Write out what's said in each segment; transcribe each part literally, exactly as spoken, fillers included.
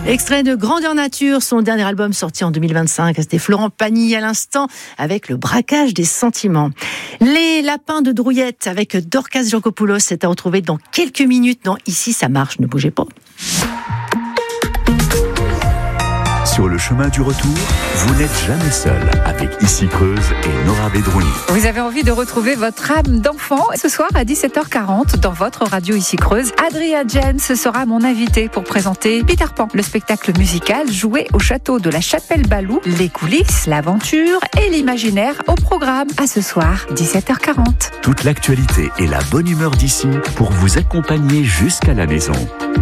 Extrait de Grandeur Nature, son dernier album sorti en deux mille vingt-cinq. C'était Florent Pagny à l'instant avec Le braquage des sentiments. Les lapins de Drouillette avec Dorcas Georgopoulos, c'est à retrouver dans quelques minutes dans Ici ça marche, ne bougez pas. Sur le chemin du retour, vous n'êtes jamais seul avec Ici Creuse et Nora Bedrouni. Vous avez envie de retrouver votre âme d'enfant ce soir à dix-sept heures quarante dans votre radio Ici Creuse. Adria Jens sera mon invité pour présenter Peter Pan, le spectacle musical joué au château de la Chapelle-Balou. Les coulisses, l'aventure et l'imaginaire au programme. À ce soir, dix-sept heures quarante. Toute l'actualité et la bonne humeur d'ici pour vous accompagner jusqu'à la maison.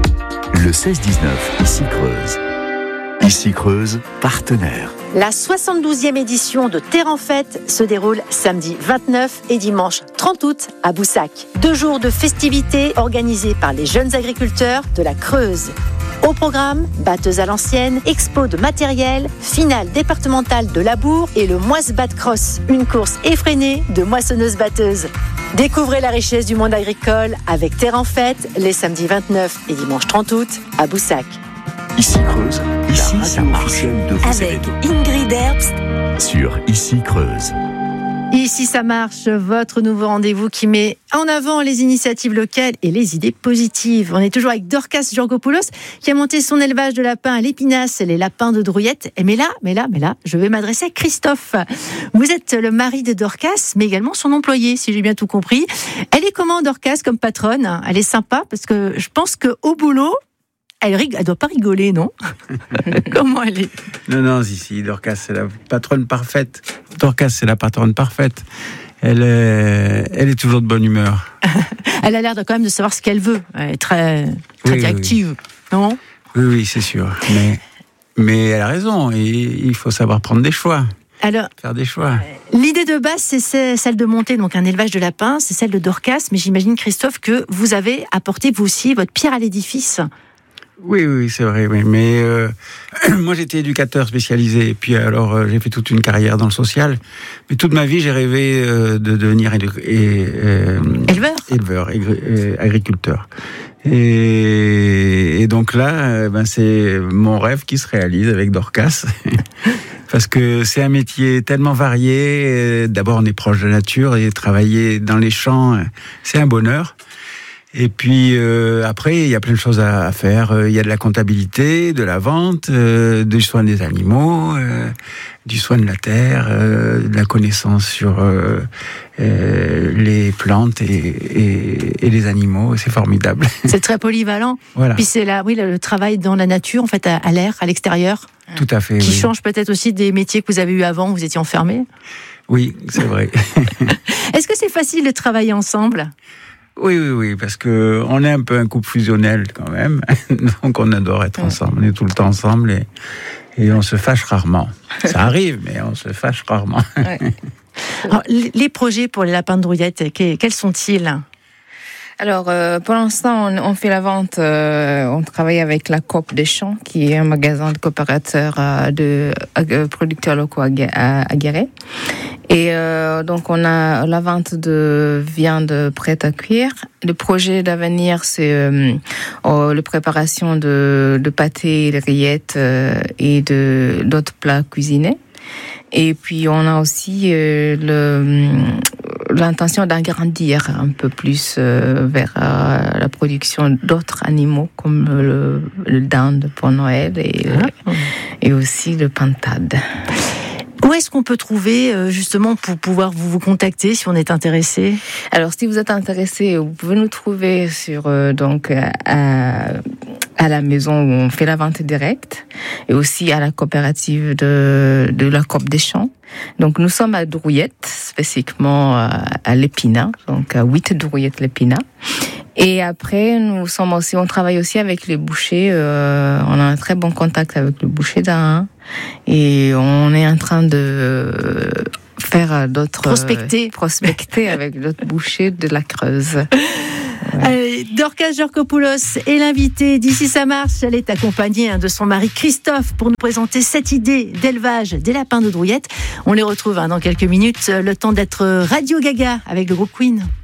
Le seize dix-neuf, Ici Creuse. Ici Creuse, partenaire. La soixante-douzième édition de Terre en Fête se déroule samedi vingt-neuf et dimanche trente août à Boussac. Deux jours de festivités organisés par les jeunes agriculteurs de la Creuse. Au programme, batteuse à l'ancienne, expo de matériel, finale départementale de labour et le Moisse-Bat Cross, une course effrénée de moissonneuses-batteuses. Découvrez la richesse du monde agricole avec Terre en Fête les samedis vingt-neuf et dimanche trente août à Boussac. Ici Creuse, ici ça marche de vos avec Ingrid Herbst sur Ici Creuse. Ici ça marche, votre nouveau rendez-vous qui met en avant les initiatives locales et les idées positives. On est toujours avec Dorcas Georgopoulos qui a monté son élevage de lapins à l'Épinasse, les lapins de Drouillette. Mais là, mais là, mais là, je vais m'adresser à Christophe. Vous êtes le mari de Dorcas, mais également son employé, si j'ai bien tout compris. Elle est comment Dorcas comme patronne ? Elle est sympa parce que je pense qu'au boulot, Elle ne doit pas rigoler, non ? Comment elle est ? Non, non, ici, Dorcas, c'est la patronne parfaite. Dorcas, c'est la patronne parfaite. Elle est, elle est toujours de bonne humeur. Elle a l'air de, quand même de savoir ce qu'elle veut. Elle est très, très oui, directive, oui. non ? Oui, oui, c'est sûr. Mais, mais elle a raison. Et il faut savoir prendre des choix. Alors, faire des choix. L'idée de base, c'est celle de monter donc un élevage de lapins. C'est celle de Dorcas. Mais j'imagine, Christophe, que vous avez apporté, vous aussi, votre pierre à l'édifice. Oui, oui, c'est vrai, oui. Mais euh, moi, j'étais éducateur spécialisé, et puis alors euh, j'ai fait toute une carrière dans le social. Mais toute ma vie, j'ai rêvé euh, de devenir édu- et, euh, éleveur, éleveur, égri- euh, agriculteur. Et, et donc là, euh, ben c'est mon rêve qui se réalise avec Dorcas, parce que c'est un métier tellement varié. D'abord, on est proche de la nature et travailler dans les champs, c'est un bonheur. Et puis euh, après, il y a plein de choses à, à faire. Il y a de la comptabilité, de la vente, euh, du soin des animaux, euh, du soin de la terre, euh, de la connaissance sur euh, euh, les plantes et, et, et les animaux. C'est formidable. C'est très polyvalent. Voilà. Puis c'est là, oui, le, le travail dans la nature, en fait, à, à l'air, à l'extérieur. Tout à fait. Qui oui. change peut-être aussi des métiers que vous avez eu avant, où vous étiez enfermé. Oui, c'est vrai. Est-ce que c'est facile de travailler ensemble ? Oui, oui, oui, parce que on est un peu un couple fusionnel quand même, donc on adore être ensemble, on est tout le temps ensemble et, et on se fâche rarement. Ça arrive, mais on se fâche rarement. Ouais. Alors, les projets pour les lapins de Drouillette, quels sont-ils ? Alors, euh, pour l'instant, on, on fait la vente, euh, on travaille avec la Coop des Champs, qui est un magasin de coopérateurs euh, de euh, producteurs locaux à, à, à Guéret. Et euh, donc, on a la vente de viande prête à cuire. Le projet d'avenir, c'est euh, oh, la préparation de, de pâtés, de rillettes euh, et de d'autres plats cuisinés. Et puis, on a aussi euh, le, l'intention d'agrandir un peu plus euh, vers euh, la production d'autres animaux, comme le, le dinde pour Noël et, ah. le, et aussi le pintade. Où est-ce qu'on peut trouver, justement, pour pouvoir vous, vous contacter si on est intéressé ? Alors, si vous êtes intéressé, vous pouvez nous trouver sur, euh, donc, à, à la maison où on fait la vente directe et aussi à la coopérative de, de la Coop des Champs. Donc, nous sommes à Drouillette, spécifiquement à, à l'Épinat, donc à huit Drouillette l'Épinat. Et après, nous sommes aussi, on travaille aussi avec les bouchers. Euh, on a un très bon contact avec le boucher d'Ain. Et on est en train de faire d'autres... Prospecter. Euh, prospecter avec d'autres bouchers de la Creuse. Ouais. Allez, Dorcas Georgopoulos est l'invitée d'Ici ça marche. Elle est accompagnée de son mari Christophe pour nous présenter cette idée d'élevage des lapins de Drouillette. On les retrouve dans quelques minutes. Le temps d'être Radio Gaga avec le groupe Queen.